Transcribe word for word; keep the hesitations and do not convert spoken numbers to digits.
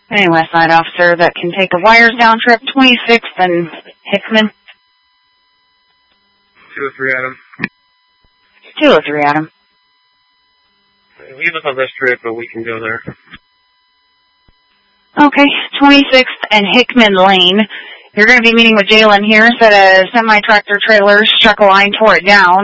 Any West Side officer that can take a wires down trip, twenty-sixth and Hickman. two oh three, Adam. two oh three, Adam. Leave us on this trip, but we can go there. Okay, twenty-sixth and Hickman Lane. You're going to be meeting with Jalen here. Said a semi-tractor trailer struck a line, tore it down.